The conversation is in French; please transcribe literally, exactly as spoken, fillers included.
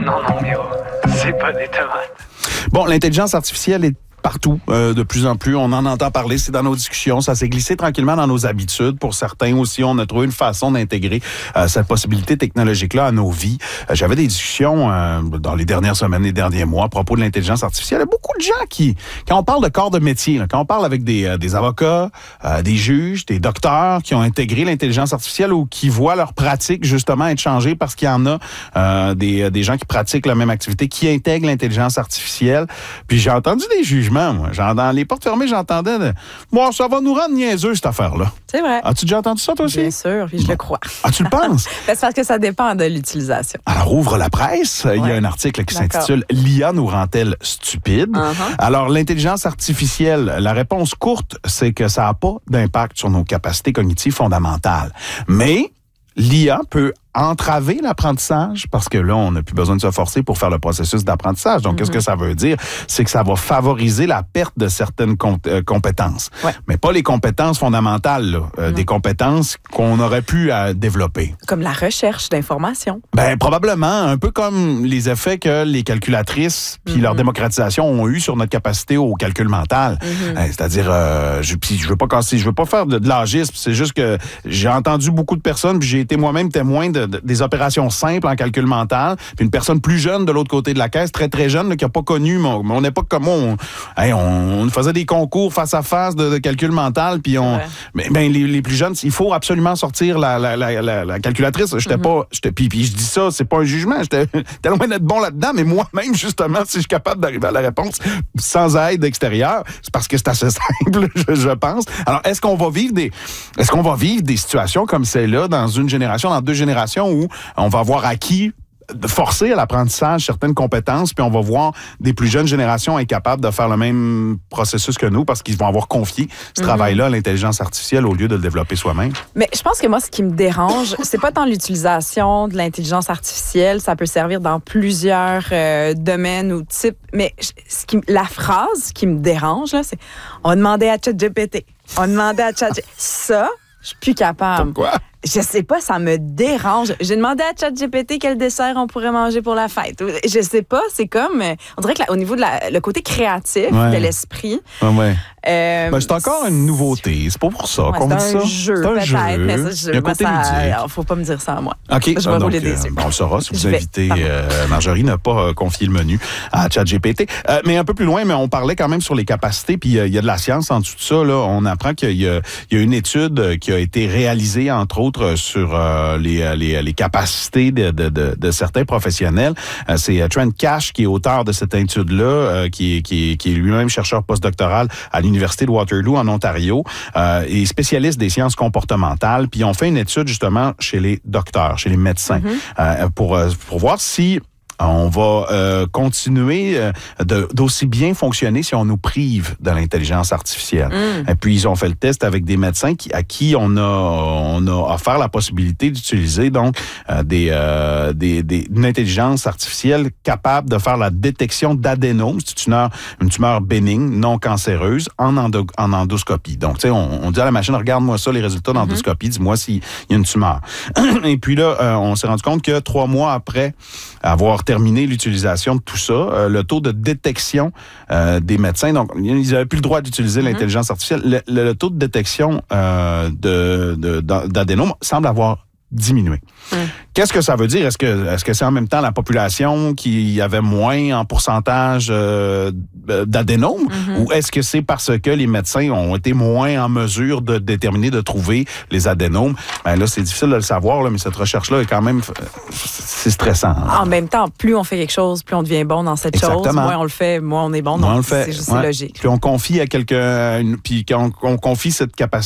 non, non, Mio, c'est pas des tomates. Bon, l'intelligence artificielle est partout, euh, de plus en plus. On en entend parler, c'est dans nos discussions. Ça s'est glissé tranquillement dans nos habitudes. Pour certains aussi, on a trouvé une façon d'intégrer euh, cette possibilité technologique-là à nos vies. Euh, j'avais des discussions euh, dans les dernières semaines, les derniers mois, à propos de l'intelligence artificielle. Il y a beaucoup de gens qui, quand on parle de corps de métier, là, quand on parle avec des, euh, des avocats, euh, des juges, des docteurs qui ont intégré l'intelligence artificielle ou qui voient leur pratique justement être changée parce qu'il y en a euh, des, des gens qui pratiquent la même activité, qui intègrent l'intelligence artificielle. Puis j'ai entendu des jugements. Moi. Dans les portes fermées, j'entendais de... Bon, ça va nous rendre niaiseux, cette affaire-là. C'est vrai. As-tu déjà entendu ça, toi aussi? Bien sûr, puis je bon. le crois. Ah, tu le penses? C'est parce que ça dépend de l'utilisation. Alors, ouvre la presse. Ouais. Il y a un article qui D'accord. s'intitule « L'I A nous rend-elle stupides? Uh-huh. » Alors, l'intelligence artificielle, la réponse courte, c'est que ça n'a pas d'impact sur nos capacités cognitives fondamentales. Mais l'I A peut entraver l'apprentissage parce que là, on n'a plus besoin de se forcer pour faire le processus d'apprentissage. Donc, mm-hmm. qu'est-ce que ça veut dire? C'est que ça va favoriser la perte de certaines com- euh, compétences. Ouais. Mais pas les compétences fondamentales, là. Euh, des compétences qu'on aurait pu euh, développer. Comme la recherche d'informations. Ben, probablement. Un peu comme les effets que les calculatrices puis mm-hmm. leur démocratisation ont eu sur notre capacité au calcul mental. Mm-hmm. Euh, c'est-à-dire, euh, je, puis je veux pas casser, je veux pas faire de, de l'agisme. C'est juste que j'ai entendu beaucoup de personnes puis j'ai été moi-même témoin de De, de, des opérations simples en calcul mental, puis une personne plus jeune de l'autre côté de la caisse, très très jeune, là, qui n'a pas connu mon, mon époque comme moi, on, hey, on, on faisait des concours face à face de, de calcul mental, puis on, mais ben, les, les plus jeunes, il faut absolument sortir la, la, la, la, la calculatrice. J'étais mm-hmm. pas, j'étais, puis, puis je dis ça, c'est pas un jugement, j'étais tellement d'être bon là-dedans, mais moi-même justement, si je suis capable d'arriver à la réponse sans aide extérieure, c'est parce que c'est assez simple, je, je pense. Alors, est-ce qu'on va vivre des, est-ce qu'on va vivre des situations comme celle-là dans une génération, dans deux générations? Où on va avoir acquis, forcer à l'apprentissage certaines compétences, puis on va voir des plus jeunes générations incapables de faire le même processus que nous parce qu'ils vont avoir confié ce mm-hmm. travail-là à l'intelligence artificielle au lieu de le développer soi-même. Mais je pense que moi, ce qui me dérange, c'est pas tant l'utilisation de l'intelligence artificielle, ça peut servir dans plusieurs euh, domaines ou types, mais ce qui, la phrase qui me dérange, là, c'est « on demandait à ChatGPT, on demandait à ChatGPT ». Ça, je suis plus capable. Pourquoi? Je sais pas, ça me dérange. J'ai demandé à ChatGPT quel dessert on pourrait manger pour la fête. Je sais pas, c'est comme... On dirait que là, au niveau de la, le côté créatif ouais. de l'esprit... Ouais, ouais. Euh, ben, c'est encore une nouveauté. C'est pas pour ça ouais, qu'on dit ça. C'est un jeu, c'est un peut-être. Jeu. Mais ça, je, Il y a un côté ça, ludique. Alors, faut pas me dire ça à moi. OK. Je vais ah, rouler donc, des yeux. Euh, bon, on le saura si vous vais, invitez euh, Marjorie n'a pas euh, confié le menu à ChatGPT. Euh, mais un peu plus loin, mais on parlait quand même sur les capacités, puis il euh, y a de la science en dessous de ça. Là. On apprend qu'il y a, il y a une étude qui a été réalisée, entre autres, sur euh, les, les, les capacités de, de, de, de certains professionnels. Euh, c'est Trent Cash qui est auteur de cette étude-là, euh, qui, qui, qui est lui-même chercheur postdoctoral à l'Université de Waterloo, en Ontario, euh, et spécialiste des sciences comportementales. Puis on fait une étude justement chez les docteurs, chez les médecins, mm-hmm. euh, pour, pour voir si on va euh, continuer euh, de, d'aussi bien fonctionner si on nous prive de l'intelligence artificielle. Mm. Et puis, ils ont fait le test avec des médecins qui, à qui on a, on a offert la possibilité d'utiliser donc euh, des, euh, des, des, une intelligence artificielle capable de faire la détection d'adénome, c'est une tumeur, une tumeur bénigne, non cancéreuse, en, endo, en endoscopie. Donc, tu sais, on, on dit à la machine, regarde-moi ça, les résultats d'endoscopie, mm-hmm. dis-moi s'il y a une tumeur. Et puis là, euh, on s'est rendu compte que trois mois après avoir terminé l'utilisation de tout ça, euh, le taux de détection euh, des médecins, donc ils n'avaient plus le droit d'utiliser mm-hmm. l'intelligence artificielle, le, le, le taux de détection euh, de, de, d'adénome semble avoir diminué. Mm. Qu'est-ce que ça veut dire? Est-ce que, est-ce que c'est en même temps la population qui avait moins en pourcentage euh, d'adénome? Mm-hmm. Ou est-ce que c'est parce que les médecins ont été moins en mesure de déterminer, de trouver les adénomes? Ben là, c'est difficile de le savoir, là, mais cette recherche-là est quand même... C'est stressant. Là. En même temps, plus on fait quelque chose, plus on devient bon dans cette Exactement. chose. Moins on le fait, moins on est bon. Moins donc on le fait. C'est juste ouais. logique. Puis on confie à quelqu'un... Puis quand on, on confie cette capacité